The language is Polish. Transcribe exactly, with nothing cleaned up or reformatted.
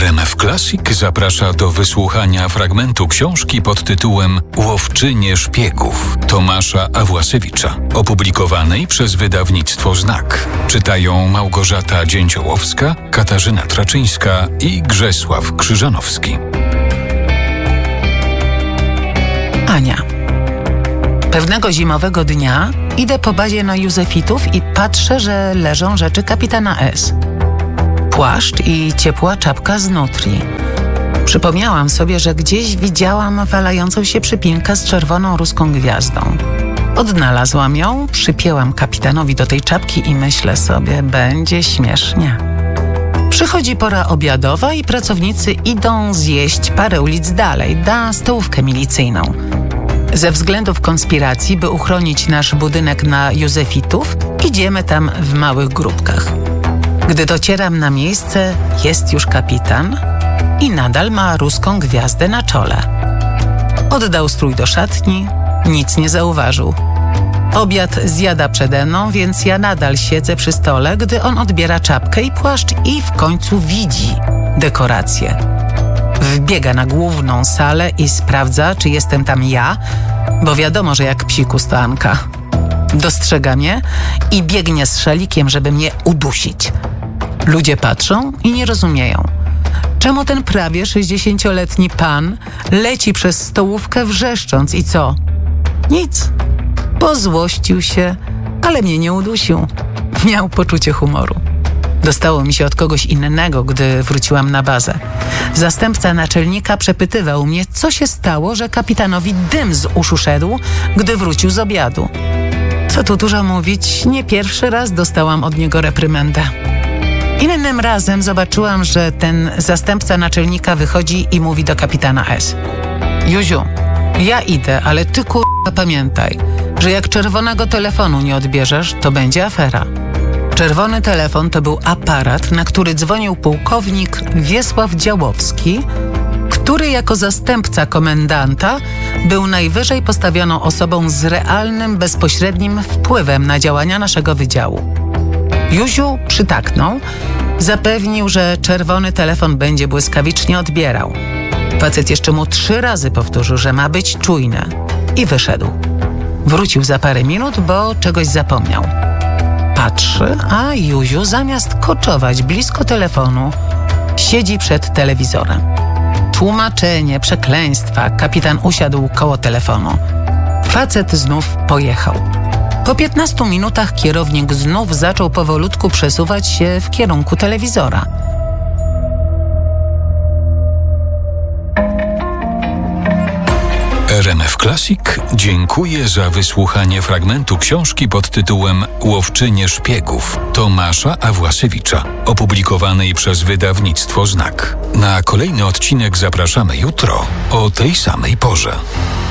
R M F Classic zaprasza do wysłuchania fragmentu książki pod tytułem Łowczynie szpiegów Tomasza Awłasiewicza, opublikowanej przez wydawnictwo Znak. Czytają Małgorzata Dzięciołowska, Katarzyna Traczyńska i Grzesław Krzyżanowski. Ania. Pewnego zimowego dnia idę po bazie na Józefitów i patrzę, że leżą rzeczy kapitana S. Płaszcz i ciepła czapka z nutrii. Przypomniałam sobie, że gdzieś widziałam walającą się przypinkę z czerwoną ruską gwiazdą. Odnalazłam ją, przypięłam kapitanowi do tej czapki i myślę sobie, będzie śmiesznie. Przychodzi pora obiadowa i pracownicy idą zjeść parę ulic dalej, na stołówkę milicyjną. Ze względów konspiracji, by uchronić nasz budynek na Józefitów, idziemy tam w małych grupkach. Gdy docieram na miejsce, jest już kapitan i nadal ma ruską gwiazdę na czole. Oddał strój do szatni, nic nie zauważył. Obiad zjada przede mną, więc ja nadal siedzę przy stole, gdy on odbiera czapkę i płaszcz i w końcu widzi dekorację. Wbiega na główną salę i sprawdza, czy jestem tam ja, bo wiadomo, że jak psikus to Anka. Dostrzega mnie i biegnie z szalikiem, żeby mnie udusić. Ludzie patrzą i nie rozumieją, czemu ten prawie sześćdziesięcioletni pan leci przez stołówkę wrzeszcząc i co? Nic. Pozłościł się, ale mnie nie udusił. Miał poczucie humoru. Dostało mi się od kogoś innego, gdy wróciłam na bazę. Zastępca naczelnika przepytywał mnie, co się stało, że kapitanowi dym z uszu szedł, gdy wrócił z obiadu. Co tu dużo mówić, nie pierwszy raz dostałam od niego reprymendę. Innym razem zobaczyłam, że ten zastępca naczelnika wychodzi i mówi do kapitana S. Józiu, ja idę, ale ty kurwa pamiętaj, że jak czerwonego telefonu nie odbierzesz, to będzie afera. Czerwony telefon to był aparat, na który dzwonił pułkownik Wiesław Działowski, który jako zastępca komendanta był najwyżej postawioną osobą z realnym, bezpośrednim wpływem na działania naszego wydziału. Józiu przytaknął, zapewnił, że czerwony telefon będzie błyskawicznie odbierał. Facet jeszcze mu trzy razy powtórzył, że ma być czujny i wyszedł. Wrócił za parę minut, bo czegoś zapomniał. Patrzy, a Józiu zamiast koczować blisko telefonu, siedzi przed telewizorem. Tłumaczenie, przekleństwa, kapitan usiadł koło telefonu. Facet znów pojechał. Po piętnastu minutach kierownik znów zaczął powolutku przesuwać się w kierunku telewizora. R M F Classic dziękuję za wysłuchanie fragmentu książki pod tytułem Łowczynie szpiegów Tomasza Awłasiewicza, opublikowanej przez wydawnictwo Znak. Na kolejny odcinek zapraszamy jutro o tej samej porze.